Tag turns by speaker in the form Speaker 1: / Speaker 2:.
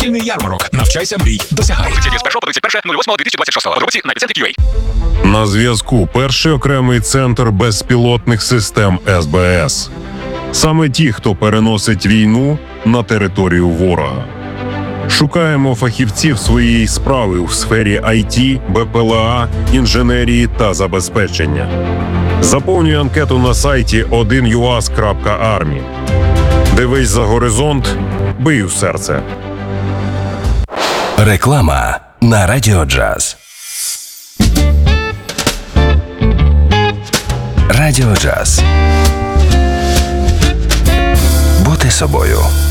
Speaker 1: Вільний ярмарок. Навчайся, мрій, досягай.
Speaker 2: З 1 по 31.08.2026. Подробиці на епіцентрі.ua.
Speaker 3: На зв'язку перший окремий центр безпілотних систем СБС. Саме ті, хто переносить війну на територію ворога. Шукаємо фахівців своєї справи у сфері IT, БПЛА, інженерії та забезпечення. Заповнюй анкету на сайті 1uas.army. Дивись за горизонт, бий у серце.
Speaker 4: Реклама на Радіо Джаз. Радіо Джаз. Бути собою.